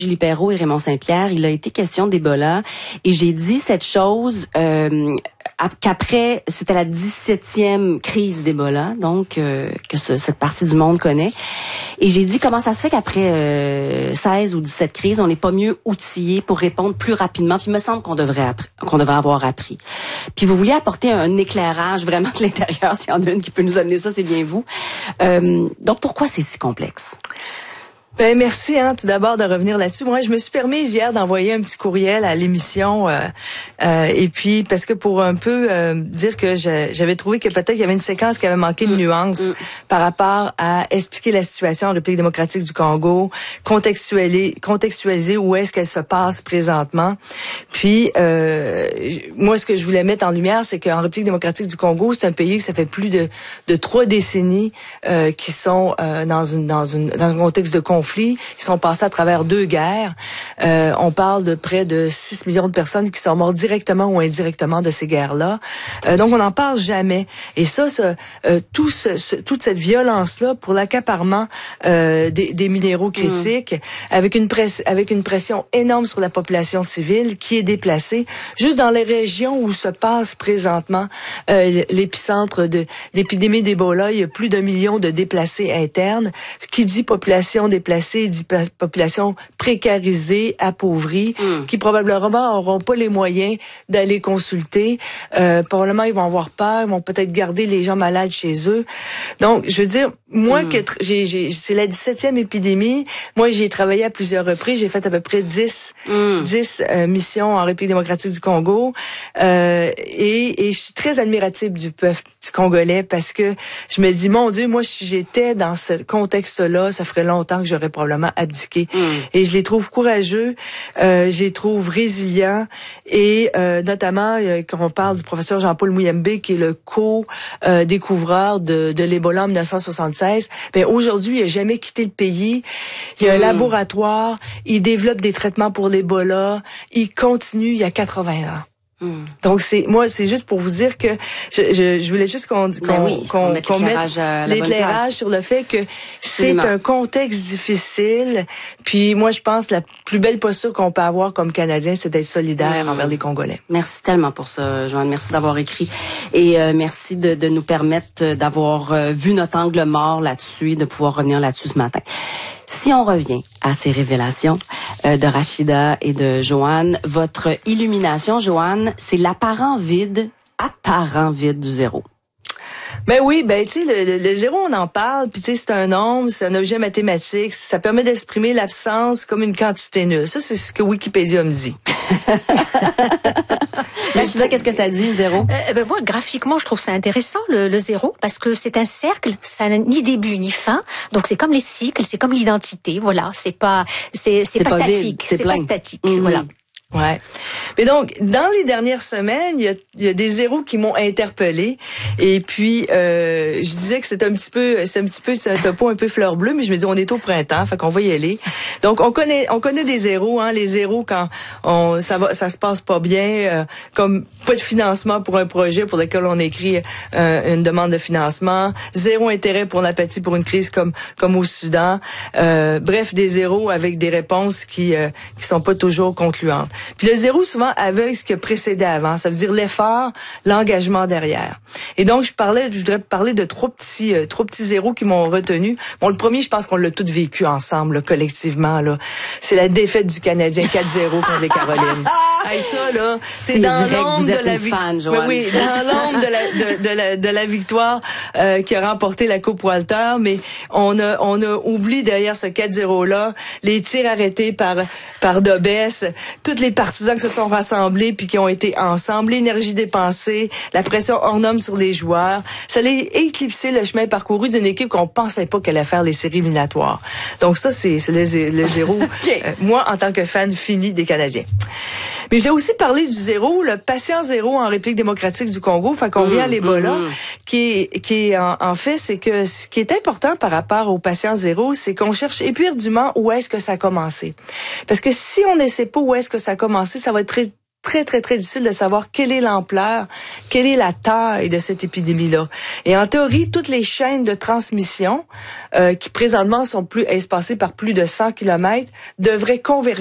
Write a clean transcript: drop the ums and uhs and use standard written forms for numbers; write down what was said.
Julie Perrault et Raymond Saint-Pierre, il a été question d'Ebola et j'ai dit cette chose qu'après, c'était la 17e crise d'Ebola, donc cette partie du monde connaît. Et j'ai dit comment ça se fait qu'après 16 ou 17 crises, on n'est pas mieux outillé pour répondre plus rapidement. Puis il me semble qu'on devrait avoir appris. Puis vous vouliez apporter un éclairage vraiment de l'intérieur. S'il y en a une qui peut nous amener ça, c'est bien vous. Donc pourquoi c'est si complexe? Ben merci tout d'abord de revenir là-dessus. Moi, je me suis permise hier d'envoyer un petit courriel à l'émission et puis parce que pour un peu dire que j'avais trouvé que peut-être il y avait une séquence qui avait manqué de nuances par rapport à expliquer la situation en République démocratique du Congo, contextualiser où est-ce qu'elle se passe présentement. Puis moi, ce que je voulais mettre en lumière, c'est qu'en République démocratique du Congo, c'est un pays que ça fait plus de 3 décennies qui sont dans un contexte de conflit. Ils sont passés à travers 2 guerres. On parle de près de 6 millions de personnes qui sont mortes directement ou indirectement de ces guerres-là. Donc, on n'en parle jamais. Et ça, toute cette violence-là pour l'accaparement des minéraux critiques, avec une pression énorme sur la population civile qui est déplacée, juste dans les régions où se passe présentement l'épicentre de l'épidémie d'Ebola, il y a plus d'1 million de déplacés internes. Ce qui dit population déplacée, dit population précarisée, appauvrie, qui probablement auront pas les moyens d'aller consulter. Probablement, ils vont avoir peur, ils vont peut-être garder les gens malades chez eux. Donc, je veux dire, moi, c'est la 17e épidémie. Moi, j'y ai travaillé à plusieurs reprises. J'ai fait à peu près 10 missions en République démocratique du Congo. Et je suis très admirative du peuple congolais parce que je me dis, mon Dieu, moi, si j'étais dans ce contexte-là, ça ferait longtemps que j'aurais probablement abdiqué. Et je les trouve courageux, je les trouve résilients et notamment, quand on parle du professeur Jean-Paul Muyembe, qui est le co-découvreur de l'Ebola en 1976, ben aujourd'hui, il n'a jamais quitté le pays. Il y a un laboratoire, il développe des traitements pour l'Ebola, il continue il y a 80 ans. Donc c'est juste pour vous dire que je voulais juste qu'on mette l'éclairage sur le fait que c'est un contexte difficile. Puis moi je pense que la plus belle posture qu'on peut avoir comme Canadien, c'est d'être solidaire envers les Congolais. Merci tellement pour ça, Joanne. Merci d'avoir écrit et merci de nous permettre d'avoir vu notre angle mort là-dessus et de pouvoir revenir là-dessus ce matin. Si on revient à ces révélations de Rachida et de Joanne, votre illumination, Joanne, c'est l'apparent vide du zéro. Ben oui, tu sais, le zéro, on en parle, puis tu sais, c'est un nombre, c'est un objet mathématique, ça permet d'exprimer l'absence comme une quantité nulle. Ça, c'est ce que Wikipédia me dit. Rachida, qu'est-ce que ça dit, zéro? Moi, graphiquement, je trouve ça intéressant, le zéro, parce que c'est un cercle, ça n'a ni début ni fin, donc c'est comme les cycles, c'est comme l'identité, voilà, c'est pas statique, c'est pas statique, voilà. Ouais. Mais donc, dans les dernières semaines, il y a des zéros qui m'ont interpellée. Et puis, je disais que c'est un topo un peu fleur bleue, mais je me dis, on est au printemps, fait qu'on va y aller. Donc, on connaît des zéros, les zéros quand ça se passe pas bien, comme pas de financement pour un projet pour lequel on écrit une demande de financement, zéro intérêt pour l'apathie pour une crise comme au Soudan. Bref, des zéros avec des réponses qui sont pas toujours concluantes. Puis le zéro, souvent, aveugle ce qui a précédé avant. Ça veut dire l'effort, l'engagement derrière. Et donc, je voudrais parler de trois petits zéros qui m'ont retenu. Bon, le premier, je pense qu'on l'a tous vécu ensemble, là, collectivement, là. C'est la défaite du Canadien 4-0 contre les Carolines. Hey, ça, là, c'est dans l'ombre de la victoire. Oui, dans l'ombre de la victoire, qui a remporté la Coupe Walter, mais on a oublié derrière ce 4-0-là, les tirs arrêtés par Dobes, toutes les partisans qui se sont rassemblés puis qui ont été ensemble, l'énergie dépensée, la pression hors norme sur les joueurs. Ça a éclipsé le chemin parcouru d'une équipe qu'on pensait pas qu'elle allait faire les séries éliminatoires. Donc ça, c'est le zéro. Okay. Moi, en tant que fan fini des Canadiens. Mais j'ai aussi parlé du zéro, le patient zéro en République démocratique du Congo. Fait qu'on vient à l'Ebola, qui est en fait, c'est que ce qui est important par rapport au patient zéro, c'est qu'on cherche éperdument où est-ce que ça a commencé. Parce que si on ne sait pas où est-ce que ça a commencé, ça va être très très, très, très difficile de savoir quelle est l'ampleur, quelle est la taille de cette épidémie-là. Et en théorie, toutes les chaînes de transmission qui présentement sont espacées par plus de 100 km devraient converger